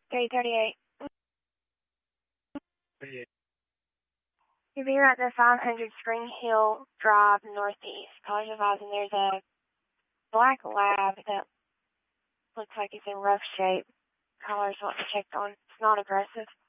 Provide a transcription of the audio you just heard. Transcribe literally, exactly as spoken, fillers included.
three thirty-eight. thirty-eight. You'll be right there, five hundred Spring Hill Drive, Northeast. Call your advising there's a black lab that looks like it's in rough shape. Collar's what to check on. It's not aggressive.